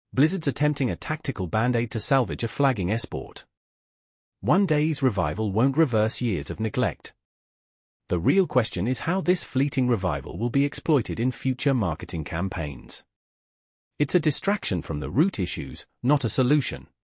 Blizzard's attempting a tactical band-aid to salvage a flagging esport. One day's revival won't reverse years of neglect. The real question is how this fleeting revival will be exploited in future marketing campaigns. It's a distraction from the root issues, not a solution.